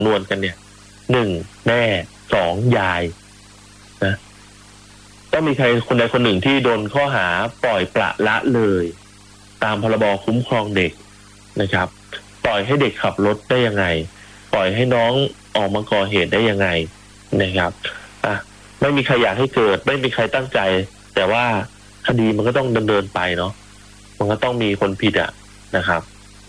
ำนวนกันเนี่ย1แม่2ยายนะต้องมีใครคนใดคนหนึ่งที่โดนข้อหาปล่อยปละละเลยตามพรบคุ้มครองเด็กนะครับปล่อยให้เด็กขับรถได้ยังไงปล่อยให้น้องออกมาก่อเหตุได้ยังไงนะครับไม่มีใครอยากให้เกิดไม่มีใครตั้งใจแต่ว่าคดีมันก็ต้องดำเนินไปเนาะมันก็ต้องมีคนผิดนะครับ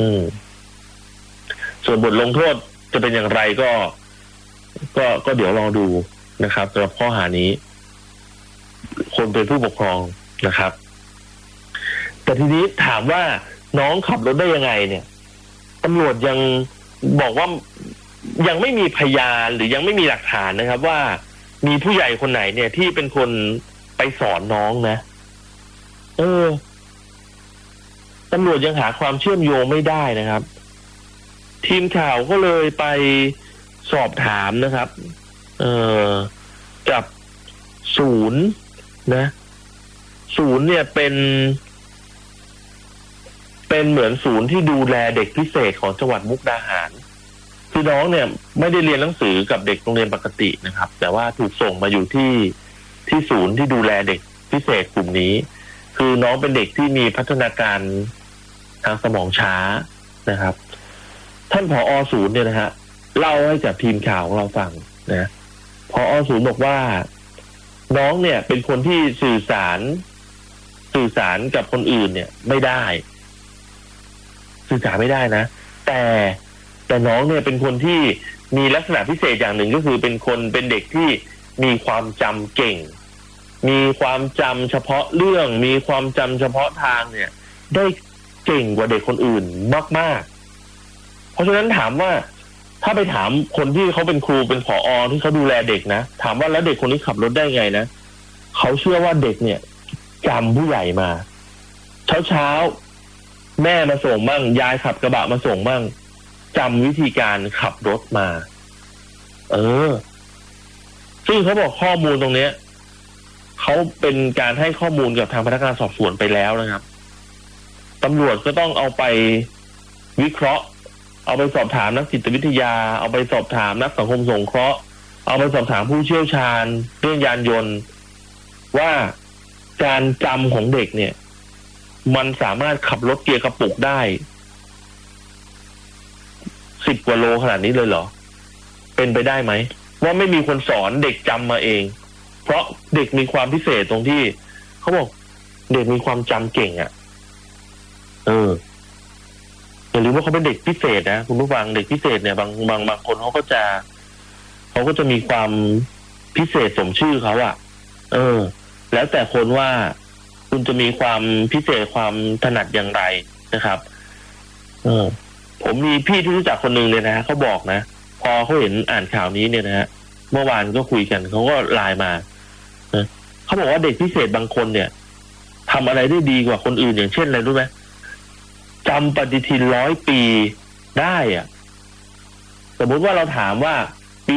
ส่วนบทลงโทษจะเป็นอย่างไรก็เดี๋ยวรอดูนะครับสำหรับข้อหานี้คนเป็นผู้ปกครองนะครับแต่ทีนี้ถามว่าน้องขับรถได้ยังไงเนี่ยตำรวจยังบอกว่ายังไม่มีพยานหรือยังไม่มีหลักฐานนะครับว่ามีผู้ใหญ่คนไหนเนี่ยที่เป็นคนไปสอนน้องนะตำรวจยังหาความเชื่อมโยงไม่ได้นะครับทีมข่าวก็เลยไปสอบถามนะครับกับศูนย์นะศูนย์เนี่ยเป็นเหมือนศูนย์ที่ดูแลเด็กพิเศษของจังหวัดมุกดาหารคือน้องเนี่ยไม่ได้เรียนหนังสือกับเด็กโรงเรียนปกตินะครับแต่ว่าถูกส่งมาอยู่ที่ศูนย์ที่ดูแลเด็กพิเศษกลุ่มนี้คือน้องเป็นเด็กที่มีพัฒนาการทางสมองช้านะครับท่านผอ.ศูนย์เนี่ยนะฮะเล่าให้กับทีมข่าวของเราฟังนะผอ.ศูนย์บอกว่าน้องเนี่ยเป็นคนที่สื่อสารกับคนอื่นเนี่ยไม่ได้สื่อสารไม่ได้นะแต่น้องเนี่ยเป็นคนที่มีลักษณะพิเศษอย่างหนึ่งก็คือเป็นเด็กที่มีความจำเก่งมีความจำเฉพาะเรื่องมีความจำเฉพาะทางเนี่ยได้เก่งกว่าเด็กคนอื่นมากๆเพราะฉะนั้นถามว่าถ้าไปถามคนที่เขาเป็นครูเป็นผอ.ที่เขาดูแลเด็กนะถามว่าแล้วเด็กคนนี้ขับรถได้ไงนะเขาเชื่อว่าเด็กเนี่ยจำผู้ใหญ่มาเช้าแม่มาส่งบ้างยายขับกระบะมาส่งบ้างจำวิธีการขับรถมาซึ่งเขาบอกข้อมูลตรงเนี้ยเขาเป็นการให้ข้อมูลกับทางพนักงานสอบสวนไปแล้วนะครับตำรวจก็ต้องเอาไปวิเคราะห์เอาไปสอบถามนักจิตวิทยาเอาไปสอบถามนักสังคมสงเคราะห์เอาไปสอบถามผู้เชี่ยวชาญเรื่องยานยนต์ว่าการจำของเด็กเนี่ยมันสามารถขับรถเกียร์กระปุกได้10 กว่าโลขนาดนี้เลยเหรอเป็นไปได้ไหมว่าไม่มีคนสอนเด็กจำมาเองเพราะเด็กมีความพิเศษตรงที่เขาบอกเด็กมีความจำเก่งอย่าลืมว่าเขาเป็นเด็กพิเศษนะคุณผู้ฟังเด็กพิเศษเนี่ยบางคนเขาก็จะมีความพิเศษสมชื่อเขาแล้วแต่คนว่าคุณจะมีความพิเศษความถนัดอย่างไรนะครับผมมีพี่ที่รู้จักคนหนึ่งเลยนะเขาบอกนะพอเขาเห็นอ่านข่าวนี้เนี่ยนะฮะเมื่อวานก็คุยกันเขาก็ไลน์มาเขาบอกว่าเด็กพิเศษบางคนเนี่ยทำอะไรได้ดีกว่าคนอื่นอย่างเช่นอะไรรู้ไหมจำปฏิทิน100 ปีได้สมมุติว่าเราถามว่าปี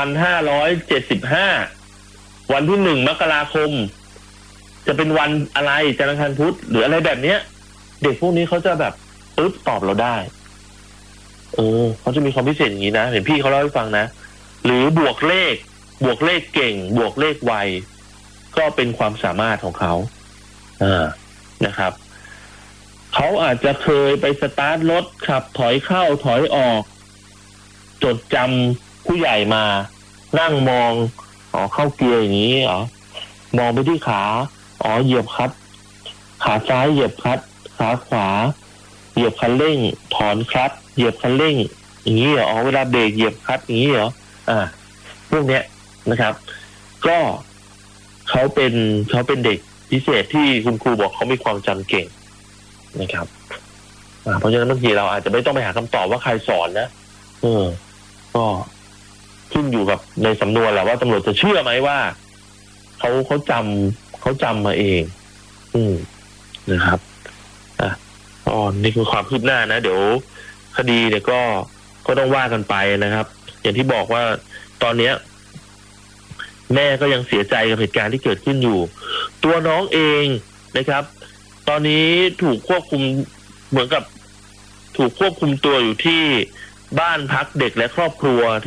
2575วันที่1 มกราคมจะเป็นวันอะไรจันทร์อังคารพุธหรืออะไรแบบเนี้ยเด็กพวกนี้เขาจะแบบปึ๊บตอบเราได้เขาจะมีความพิเศษอย่างนี้นะเห็นพี่เขาเล่าให้ฟังนะหรือบวกเลขเก่งบวกเลขไวก็เป็นความสามารถของเขานะครับเขาอาจจะเคยไปสตาร์ทรถขับถอยเข้าถอยออกจดจำผู้ใหญ่มานั่งมองเข้าเกียร์อย่างนี้มองไปที่ขาเหยียบคลัตช์ขาซ้ายเหยียบคลัตช์ขาขวาเหยียบคันเร่งถอนคลัตช์เหยียบคันเร่งอย่างนี้เวลาเบรกเหยียบคลัตช์อย่างนี้พวกเนี้ยนะครับก็เขาเป็นเด็กพิเศษที่คุณครูบอกเขามีความจำเก่งนะครับเพราะฉะนั้นบางทีเราอาจจะไม่ต้องไปหาคำตอบว่าใครสอนนะก็ขึ้นอยู่กับในสำนวนแหละว่าตำรวจจะเชื่อไหมว่าเขาจำมาเองนะครับนี่คือความคืบหน้านะเดี๋ยวคดีเนี่ยก็ต้องว่ากันไปนะครับอย่างที่บอกว่าตอนนี้แม่ก็ยังเสียใจกับเหตุการณ์ที่เกิดขึ้นอยู่ตัวน้องเองนะครับตอนนี้ถูกควบคุมเหมือนกับถูกควบคุมตัวอยู่ที่บ้านพักเด็กและครอบครัว